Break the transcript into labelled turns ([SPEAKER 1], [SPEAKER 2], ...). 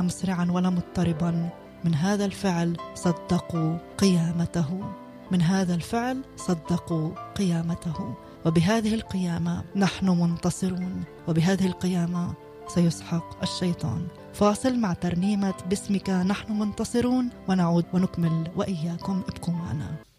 [SPEAKER 1] مسرعا ولا مضطربا، من هذا الفعل صدقوا قيامته، من هذا الفعل صدقوا قيامته. وبهذه القيامة نحن منتصرون، وبهذه القيامة سيسحق الشيطان. فاصل مع ترنيمة باسمك نحن منتصرون ونعود ونكمل وإياكم، ابقوا معنا.